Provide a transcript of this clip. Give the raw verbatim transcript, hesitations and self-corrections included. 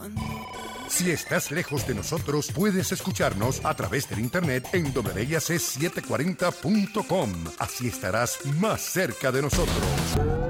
Si estás lejos de nosotros, puedes escucharnos a través del internet en doble A C setecientos cuarenta punto com. Así estarás más cerca de nosotros.